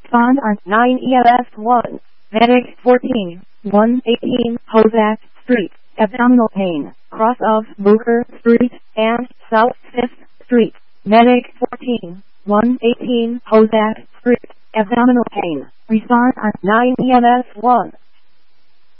Respond on 9 EMS 1. Medic 14, 118 Hozak Street. Abdominal pain, cross of Booker Street and South 5th Street. Medic 14, 118 Hozak Street. Abdominal pain. Respond on 9 EMS 1.